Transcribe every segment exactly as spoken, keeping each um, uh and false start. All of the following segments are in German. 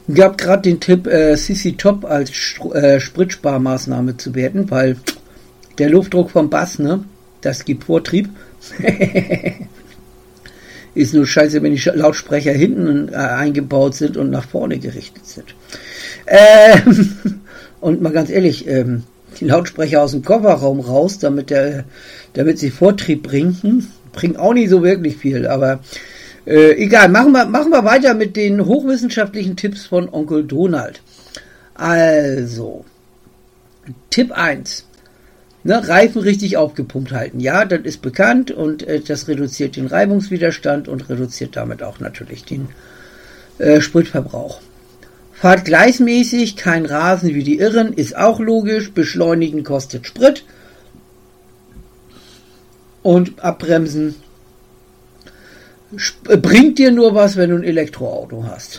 Ich habe gerade den Tipp, äh, C C Top als Str- äh, Spritsparmaßnahme zu werten, weil der Luftdruck vom Bass, ne, das gibt Vortrieb. Ist nur scheiße, wenn die Lautsprecher hinten äh, eingebaut sind und nach vorne gerichtet sind. Ähm, und mal ganz ehrlich, ähm, die Lautsprecher aus dem Kofferraum raus, damit der, damit sie Vortrieb bringen, hm, bringt auch nicht so wirklich viel, aber äh, egal, machen wir, machen wir weiter mit den hochwissenschaftlichen Tipps von Onkel Donald. Also, Tipp eins. Ne, Reifen richtig aufgepumpt halten. Ja, das ist bekannt und äh, das reduziert den Reibungswiderstand und reduziert damit auch natürlich den äh, Spritverbrauch. Fahrt gleichmäßig, kein Rasen wie die Irren, ist auch logisch. Beschleunigen kostet Sprit. Und abbremsen sp- bringt dir nur was, wenn du ein Elektroauto hast.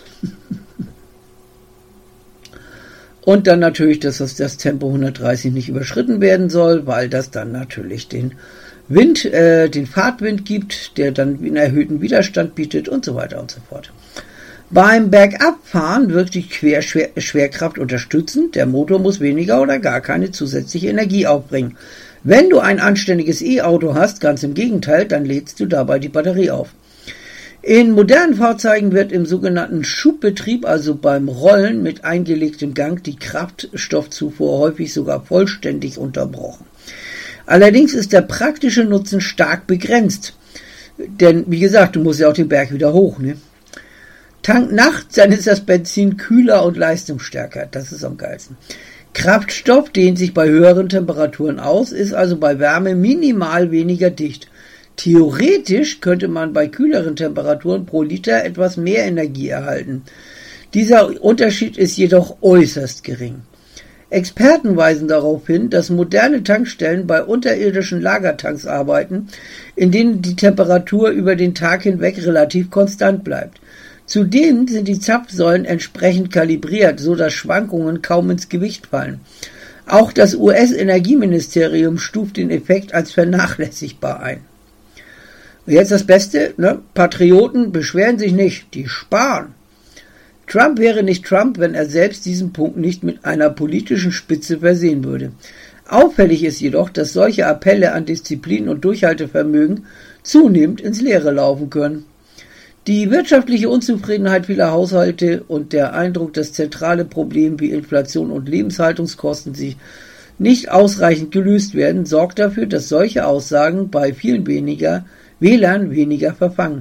Und dann natürlich, dass das, das Tempo hundertdreißig nicht überschritten werden soll, weil das dann natürlich den Wind, äh, den Fahrtwind gibt, der dann einen erhöhten Widerstand bietet und so weiter und so fort. Beim Bergabfahren wirkt die Querschwer- Schwerkraft unterstützend. Der Motor muss weniger oder gar keine zusätzliche Energie aufbringen. Wenn du ein anständiges E-Auto hast, ganz im Gegenteil, dann lädst du dabei die Batterie auf. In modernen Fahrzeugen wird im sogenannten Schubbetrieb, also beim Rollen mit eingelegtem Gang, die Kraftstoffzufuhr häufig sogar vollständig unterbrochen. Allerdings ist der praktische Nutzen stark begrenzt. Denn, wie gesagt, du musst ja auch den Berg wieder hoch, ne? Tank nachts, dann ist das Benzin kühler und leistungsstärker. Das ist am geilsten. Kraftstoff dehnt sich bei höheren Temperaturen aus, ist also bei Wärme minimal weniger dicht. Theoretisch könnte man bei kühleren Temperaturen pro Liter etwas mehr Energie erhalten. Dieser Unterschied ist jedoch äußerst gering. Experten weisen darauf hin, dass moderne Tankstellen bei unterirdischen Lagertanks arbeiten, in denen die Temperatur über den Tag hinweg relativ konstant bleibt. Zudem sind die Zapfsäulen entsprechend kalibriert, so dass Schwankungen kaum ins Gewicht fallen. Auch das U S-Energieministerium stuft den Effekt als vernachlässigbar ein. Und jetzt das Beste, ne? Patrioten beschweren sich nicht, die sparen. Trump wäre nicht Trump, wenn er selbst diesen Punkt nicht mit einer politischen Spitze versehen würde. Auffällig ist jedoch, dass solche Appelle an Disziplin und Durchhaltevermögen zunehmend ins Leere laufen können. Die wirtschaftliche Unzufriedenheit vieler Haushalte und der Eindruck, dass zentrale Probleme wie Inflation und Lebenshaltungskosten sich nicht ausreichend gelöst werden, sorgt dafür, dass solche Aussagen bei vielen weniger Wählern weniger verfangen.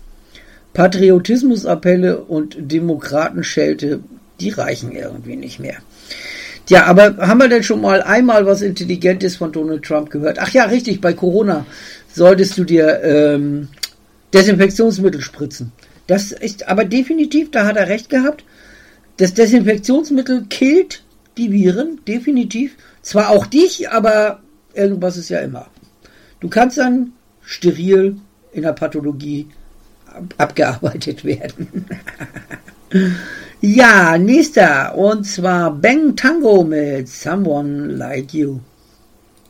Patriotismusappelle und Demokratenschelte, die reichen irgendwie nicht mehr. Ja, aber haben wir denn schon mal einmal was Intelligentes von Donald Trump gehört? Ach ja, richtig, bei Corona solltest du dir ähm, Desinfektionsmittel spritzen. Das ist aber definitiv, da hat er recht gehabt, das Desinfektionsmittel killt die Viren, definitiv. Zwar auch dich, aber irgendwas ist ja immer. Du kannst dann steril in der Pathologie ab- abgearbeitet werden. Ja, nächster, und zwar Bang Tango mit Someone Like You.